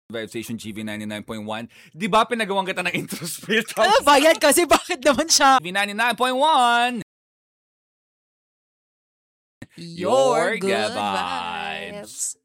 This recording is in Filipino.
Vibe Station GV 99.1. Di ba pinagawan kita ng intro spirit? Ano ba yan? Kasi bakit naman siya? GV 99.1. Your good vibes. vibes.